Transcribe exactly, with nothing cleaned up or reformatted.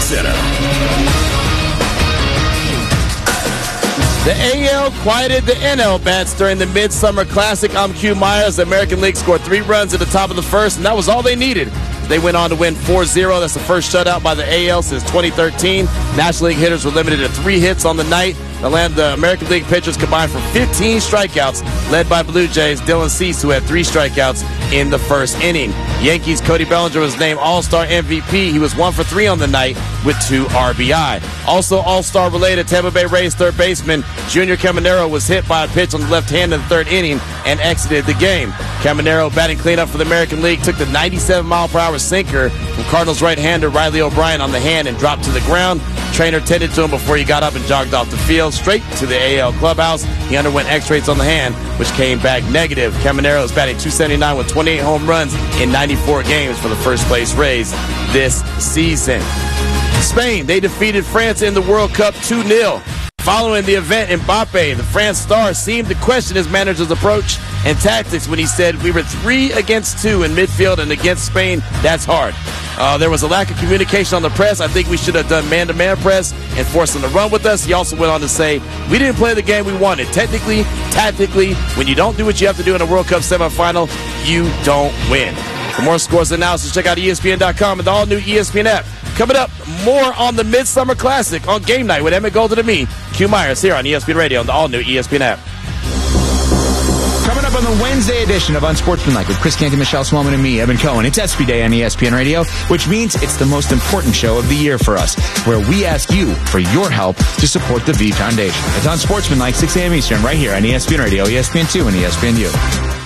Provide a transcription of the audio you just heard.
Center. The A L quieted the N L bats during the Midsummer Classic. I'm Q Myers. The American League scored three runs at the top of the first, and that was all they needed. They went on to win four zero. That's the first shutout by the A L since twenty thirteen. National League hitters were limited to three hits on the night. The, land, the American League pitchers combined for fifteen strikeouts, led by Blue Jays' Dylan Cease, who had three strikeouts in the first inning. Yankees' Cody Bellinger was named All-Star M V P. He was one for three on the night with two R B I. Also All-Star related, Tampa Bay Rays third baseman Junior Caminero was hit by a pitch on the left hand in the third inning and exited the game. Caminero, batting cleanup for the American League, took the ninety-seven mile per hour sinker from Cardinals right-hander Riley O'Brien on the hand and dropped to the ground. Trainer tended to him before he got up and jogged off the field straight to the A L clubhouse. He underwent x-rays on the hand, which came back negative. Caminero is batting two seventy-nine with twenty-eight home runs in ninety-four games for the first-place Rays this season. Spain, they defeated France in the World Cup two nil. Following the event, Mbappe, the France star, seemed to question his manager's approach and tactics when he said, "We were three against two in midfield, and against Spain, that's hard." Uh, there was a lack of communication on the press. I think we should have done man-to-man press and forced them to run with us. He also went on to say, "We didn't play the game we wanted. Technically, tactically, when you don't do what you have to do in a World Cup semifinal, you don't win." For more scores and analysis, check out E S P N dot com and the all-new E S P N app. Coming up, more on the Midsummer Classic on Game Night with Emmett Golden and me, Q Myers, here on E S P N Radio and the all-new E S P N app. Coming up on the Wednesday edition of Unsportsmanlike with Chris Canty, Michelle Swellman, and me, Evan Cohen. It's S P Day on E S P N Radio, which means it's the most important show of the year for us, where we ask you for your help to support the V Foundation. It's Unsportsmanlike, six a.m. Eastern, right here on E S P N Radio, E S P N two, and E S P N U.